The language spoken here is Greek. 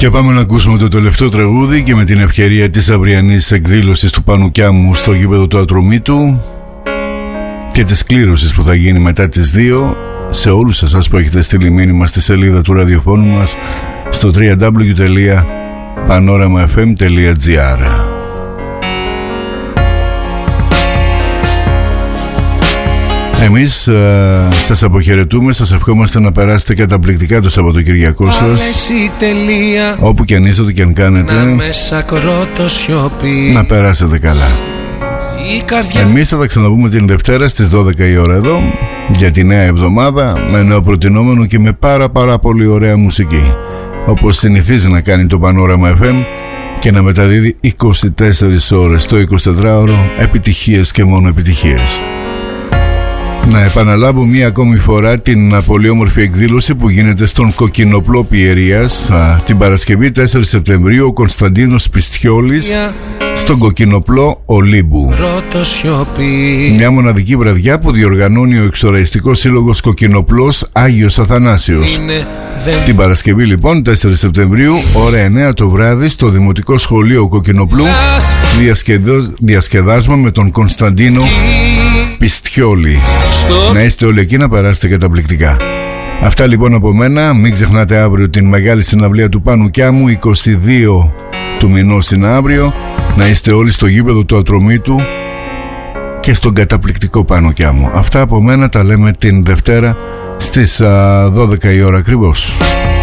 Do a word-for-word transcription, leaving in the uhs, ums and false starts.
Και πάμε να ακούσουμε το τελευταίο τραγούδι και με την ευκαιρία της αυριανής εκδήλωσης του Πανουκιά μου στο γήπεδο του Ατρωμίτου και της κλήρωσης που θα γίνει μετά τις δύο, σε όλους εσάς που έχετε στείλει μήνυμα στη σελίδα του ραδιοφώνου μας στο double-u double-u double-u τελεία panorama f m τελεία g r. Εμείς ε, σας αποχαιρετούμε, σας ευχόμαστε να περάσετε καταπληκτικά το Σαββατοκυριακό σας, όπου και αν είστε, ό,τι και αν κάνετε, να περάσετε καλά. Εμείς θα τα ξαναπούμε την Δευτέρα στις δώδεκα η ώρα εδώ για τη νέα εβδομάδα, με νέο προτινόμενο και με πάρα πάρα πολύ ωραία μουσική, όπως συνηθίζει να κάνει το Panorama εφ εμ και να μεταδίδει είκοσι τέσσερις ώρες το εικοσιτετράωρο επιτυχίες και μόνο επιτυχίες. Να επαναλάβω μία ακόμη φορά την πολύ όμορφη εκδήλωση που γίνεται στον Κοκκινοπλό Πιερίας την Παρασκευή τέσσερις Σεπτεμβρίου, ο Κωνσταντίνος Πιστιόλης στον Κοκκινοπλό Ολύμπου. Μια μοναδική βραδιά που διοργανώνει ο Εξοραϊστικός Σύλλογος Κοκκινοπλός Άγιος Αθανάσιος. Την Παρασκευή λοιπόν τέσσερις Σεπτεμβρίου, ώρα εννιά το βράδυ, στο Δημοτικό Σχολείο Κοκκινοπλού διασκεδάζουμε με τον Κωνσταντίνο Πιστιόλη. Να είστε όλοι εκεί, να περάσετε καταπληκτικά. Αυτά λοιπόν από μένα. Μην ξεχνάτε αύριο την μεγάλη συναυλία του Πανουκιά μου, είκοσι δύο του μηνός είναι αύριο. Να είστε όλοι στο γήπεδο του Ατρωμίτου και στον καταπληκτικό Πανουκιά μου. Αυτά από μένα, τα λέμε την Δευτέρα στις α, δώδεκα η ώρα ακριβώς.